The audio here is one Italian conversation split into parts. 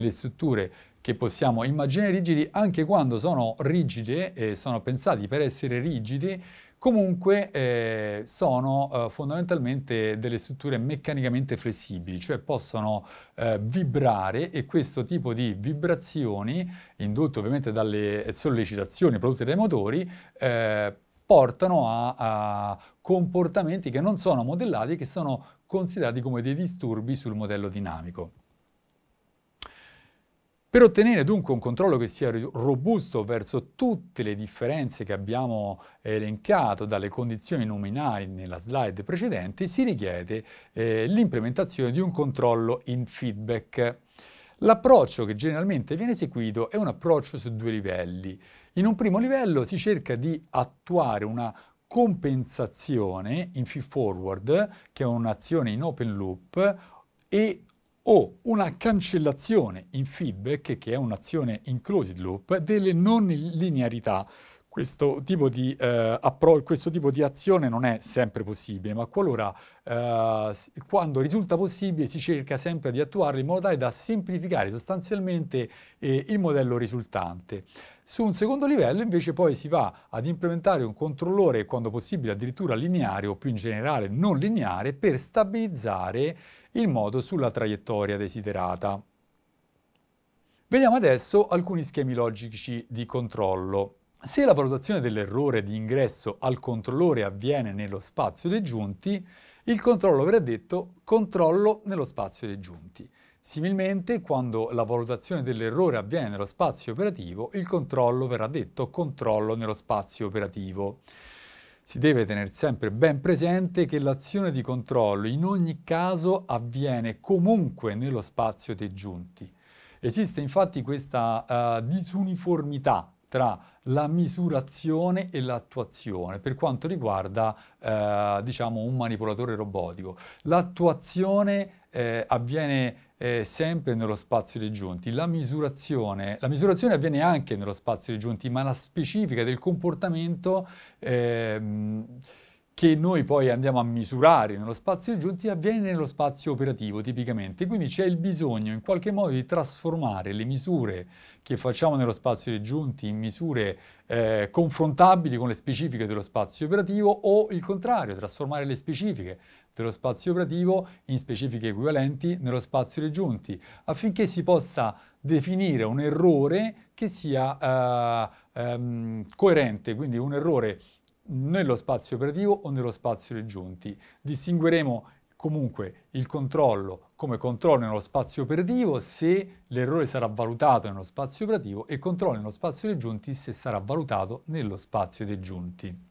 le strutture che possiamo immaginare rigidi, anche quando sono rigide e sono pensati per essere rigidi, comunque sono fondamentalmente delle strutture meccanicamente flessibili, cioè possono vibrare, e questo tipo di vibrazioni, indotte ovviamente dalle sollecitazioni prodotte dai motori, portano a comportamenti che non sono modellati, che sono considerati come dei disturbi sul modello dinamico. Per ottenere dunque un controllo che sia robusto verso tutte le differenze che abbiamo elencato dalle condizioni nominali nella slide precedente, si richiede l'implementazione di un controllo in feedback. L'approccio che generalmente viene eseguito è un approccio su due livelli. In un primo livello si cerca di attuare una compensazione in feed forward, che è un'azione in open loop, o una cancellazione in feedback, che è un'azione in closed loop, delle non linearità. Questo tipo di azione non è sempre possibile, ma qualora quando risulta possibile si cerca sempre di attuarlo in modo tale da semplificare sostanzialmente il modello risultante. Su un secondo livello invece poi si va ad implementare un controllore, quando possibile addirittura lineare o più in generale non lineare, per stabilizzare il modo sulla traiettoria desiderata. Vediamo adesso alcuni schemi logici di controllo. Se la valutazione dell'errore di ingresso al controllore avviene nello spazio dei giunti, il controllo verrà detto controllo nello spazio dei giunti. Similmente, quando la valutazione dell'errore avviene nello spazio operativo, il controllo verrà detto controllo nello spazio operativo. Si deve tenere sempre ben presente che l'azione di controllo in ogni caso avviene comunque nello spazio dei giunti. Esiste infatti questa disuniformità tra la misurazione e l'attuazione per quanto riguarda diciamo un manipolatore robotico. L'attuazione avviene sempre nello spazio dei giunti. La misurazione avviene anche nello spazio dei giunti, ma la specifica del comportamento che noi poi andiamo a misurare nello spazio dei giunti avviene nello spazio operativo tipicamente. Quindi c'è il bisogno in qualche modo di trasformare le misure che facciamo nello spazio dei giunti in misure confrontabili con le specifiche dello spazio operativo, o il contrario, trasformare le specifiche dello spazio operativo in specifiche equivalenti nello spazio dei giunti, affinché si possa definire un errore che sia coerente, quindi un errore nello spazio operativo o nello spazio dei giunti. Distingueremo comunque il controllo come controllo nello spazio operativo se l'errore sarà valutato nello spazio operativo, e controllo nello spazio dei giunti se sarà valutato nello spazio dei giunti.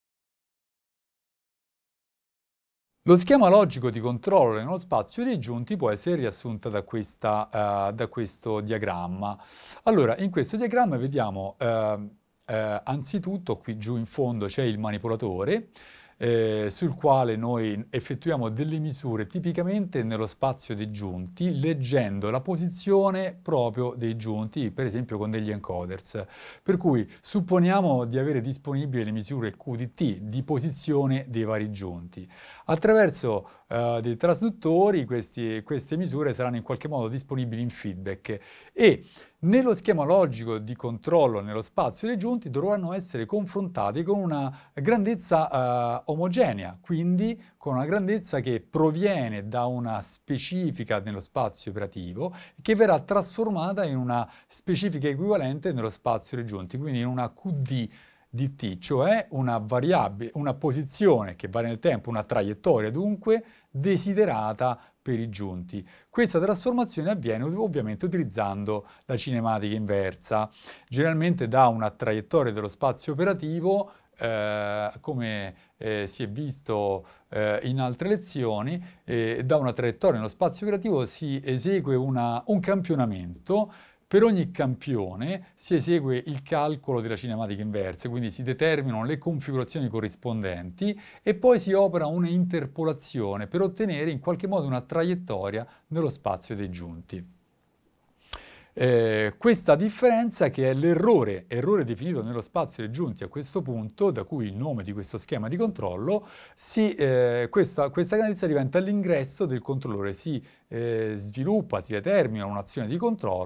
Lo schema logico di controllo nello spazio dei giunti può essere riassunto da questo diagramma. Allora, in questo diagramma vediamo anzitutto, qui giù in fondo c'è il manipolatore, sul quale noi effettuiamo delle misure tipicamente nello spazio dei giunti, leggendo la posizione proprio dei giunti, per esempio con degli encoders. Per cui supponiamo di avere disponibili le misure QDT di posizione dei vari giunti. Attraverso dei trasduttori queste misure saranno in qualche modo disponibili in feedback, e nello schema logico di controllo nello spazio dei giunti dovranno essere confrontate con una grandezza omogenea, quindi con una grandezza che proviene da una specifica nello spazio operativo e che verrà trasformata in una specifica equivalente nello spazio dei giunti, quindi in una QD di t, cioè una variabile, una posizione che varia nel tempo, una traiettoria dunque desiderata per i giunti. Questa trasformazione avviene ovviamente utilizzando la cinematica inversa, generalmente da una traiettoria dello spazio operativo, come si è visto in altre lezioni, da una traiettoria nello spazio operativo si esegue un campionamento. Per ogni campione si esegue il calcolo della cinematica inversa, quindi si determinano le configurazioni corrispondenti e poi si opera una interpolazione per ottenere in qualche modo una traiettoria nello spazio dei giunti. questa differenza che è l'errore definito nello spazio dei giunti a questo punto, da cui il nome di questo schema di controllo, questa grandezza diventa l'ingresso del controllore, si sviluppa, si determina un'azione di controllo